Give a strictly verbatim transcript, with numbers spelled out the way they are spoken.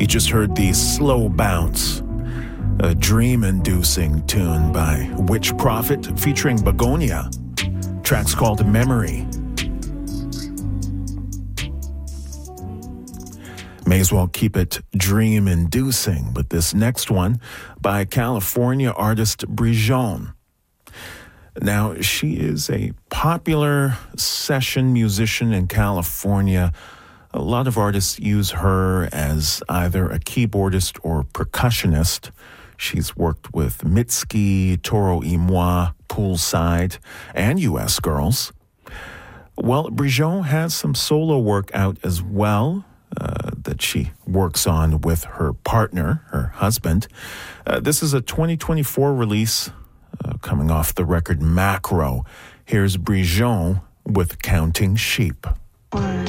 You just heard the Slow Bounce, a dream-inducing tune by Witch Prophet featuring Begonia. Track's called Memory. May as well keep it dream-inducing with this next one by California artist Brijon. Now, she is a popular session musician in California. A lot of artists use her as either a keyboardist or percussionist. She's worked with Mitski, Toro y Moi, Poolside, and U S Girls. Well, Brijon has some solo work out as well uh, that she works on with her partner, her husband. Uh, this is a twenty twenty-four release uh, coming off the record Macro. Here's Brijon with Counting Sheep.